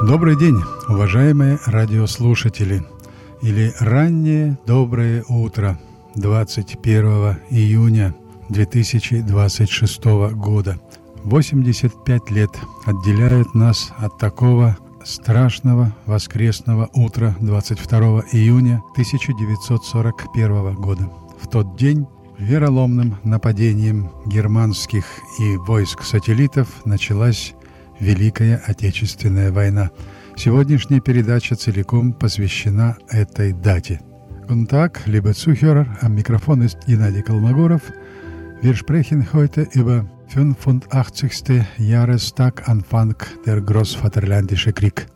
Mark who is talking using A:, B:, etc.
A: Добрый день, уважаемые радиослушатели, или раннее доброе утро 21 июня 2026 года. 85 лет отделяют нас от такого страшного воскресного утра 22 июня 1941 года. В тот день вероломным нападением германских и войск-сателлитов началась Великая Отечественная война. Сегодняшняя передача целиком посвящена этой дате. Guten Tag, liebe Zuhörer, am Mikrofon ist Gennady Kolmogorov. Wir sprechen heute über 85. Jahrestag Anfang der Großvaterländische Krieg.